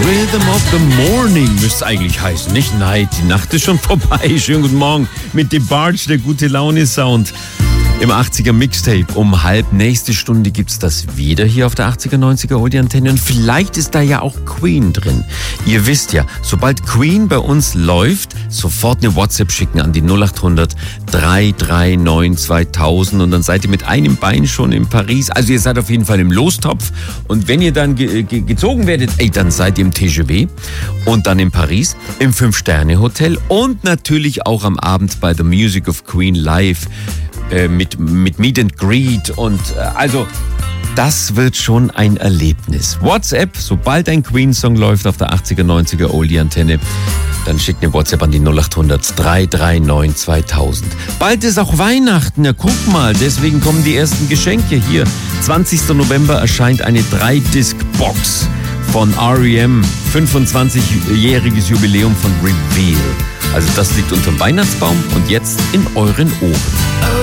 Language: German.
Rhythm of the Morning müsste es eigentlich heißen, nicht Night. Die Nacht ist schon vorbei. Schönen guten Morgen mit DeBarge, der gute Laune-Sound. Im 80er Mixtape um halb. Nächste Stunde gibt's das wieder hier auf der 80er, 90er Oldie-Antenne. Und vielleicht ist da ja auch Queen drin. Ihr wisst ja, sobald Queen bei uns läuft, sofort eine WhatsApp schicken an die 0800 339 2000 und dann seid ihr mit einem Bein schon in Paris. Also ihr seid auf jeden Fall im Lostopf. Und wenn ihr dann gezogen werdet, dann seid ihr im TGV und dann in Paris, im 5-Sterne-Hotel und natürlich auch am Abend bei The Music of Queen live. Mit Meet and Greet und also das wird schon ein Erlebnis. WhatsApp, sobald ein Queen-Song läuft auf der 80er, 90er Oldie-Antenne, dann schickt eine WhatsApp an die 0800 339 2000. Bald ist auch Weihnachten, ja guck mal, deswegen kommen die ersten Geschenke hier. 20. November erscheint eine 3-Disc-Box von R.E.M., 25-jähriges Jubiläum von Reveal. Also das liegt unterm Weihnachtsbaum und jetzt in euren Ohren.